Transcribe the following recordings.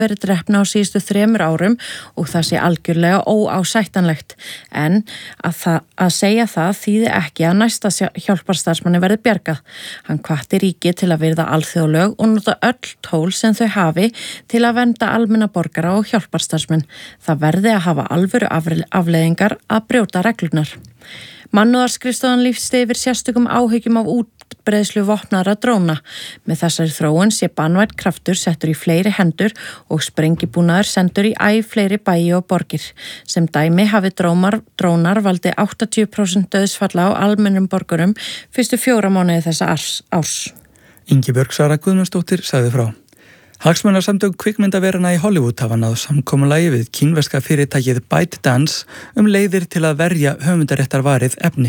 verið drepna á síðustu 3 árum og það sé algjörlega óásættanlegt. En að segja það þýði ekki að næsta hjálparstarfsmanni verði bjargað. Hann hvatti ríki til að virða alþjóðalög og nota öll tól sem þau hafi til að vernda almenna borgara og hjálparstarfsmenn. Það verði að hafa alvöru afleiðingar að brjóta reglurnar. Mannúðarskrifstofan lýsti yfir sérstökum áhyggjum af útbreiðslu vopnaðra dróna. Með þessari þróun sé banvænn kraftur settur í fleiri hendur og sprengibúnaður sendur í fleiri bæi og borgir. Sem dæmi hafi drónar valdi 80% dauðsfalla á almennum borgurum fyrstu 4 mánuði þessa árs. Ingibjörg Sara Guðmundsdóttir sagði frá. Hagsmunasamtök kvikmyndaverana í Hollywood hafa náð samkomulagi við kínverska fyrirtækið ByteDance leiðir til að verja höfundaréttarvarið efni.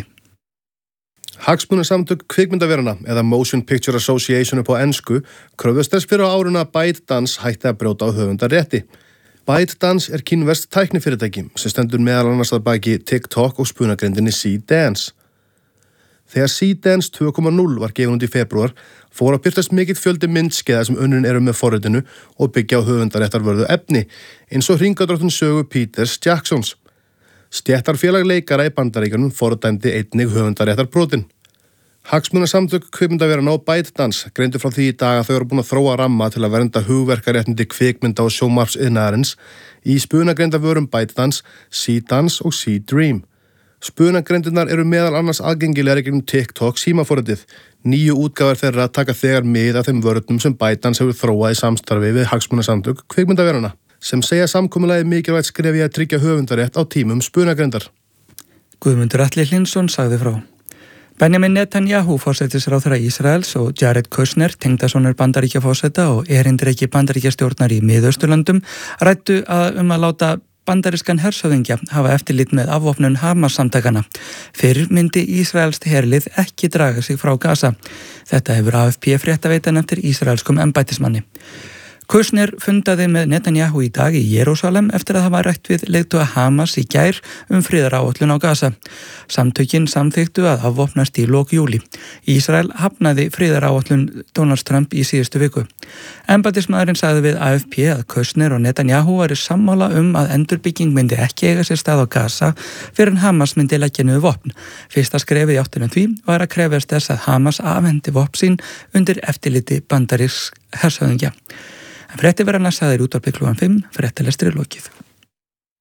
Hagsmunasamtök kvikmyndaverana eða Motion Picture Association upp á ensku kröfðust þess fyrir á árinu að ByteDance hætti að brjóta á höfundarétti. ByteDance er kínverskt tæknifyrirtæki sem stendur meðal annars að baki TikTok og spunagrindinni C-Dance. Þegar C-Dance 2.0 var gefin út í febrúar fór að birtast mikill fjöldi myndskeiða sem unnin eru með forritinu og byggja á höfundaréttarvörðu efni, eins og hringadróttinn sögu Peters Jacksons. Stéttarfélag leikara í Bandaríkjunum fordæmdi einnig höfundaréttarbrotin. Hagsmunasamtök kvikmyndaverana og ByteDance greindu frá því í dag að þau eru búin að þróa ramma til að vernda hugverkaréttindi kvikmynda og sjónvarpsiðnaðarins í spunagreindavörum ByteDance, C-Dance og C-Dream. Spunagreindirnar eru meðal annars aðgengilegar í gegnum TikTok símaforritið. 9 útgáfur þeirra taka þegar mið af þeim vörnum sem ByteDance hefur þróað í samstarfi við hagsmunasamtök kvikmyndaverana, sem segja samkomulagið mikilvægt skref í að tryggja höfundarétt á tímum spunagreindar. Guðmundur Atli Hlynsson sagði frá. Benjamin Netanyahu, forsætisráðherra Ísraels, og Jared Kushner, tengdasonur Bandaríkjaforseta og erindreki Bandaríkjastjórnar í Miðausturlöndum, ræddu að láta bandarískan hershöfðingja hafa eftirlit með afvopnun Hamas-samtakana. Fyrr myndi Ísraelskt herlið ekki draga sig frá Gaza. Þetta hefur AFP fréttaveitan eftir ísraelskum embættismanni. Kushner fundaði með Netanyahu í dag í Jerúsalem eftir að hafa rætt við leiðtoga Hamas í gær friðaráætlun á Gaza. Samtökin samþykktu að afvopnast í lok júlí. Ísrael hafnaði friðaráætlun Donald Trump í síðustu viku. Embættismaðurinn sagði við AFP að Kushner og Netanyahu væru sammála að endurbygging myndi ekki eiga sér stað á Gaza fyrir en Hamas myndi leggja niður vopn. Fyrsta skrefið í áttina því var að krefjast þess að Hamas afhendi vopn sín undir eftirliti bandarísks hershöfðingja. Fréttir verða næst aðeir útvarpi klukkan 5, fréttalestri lokið.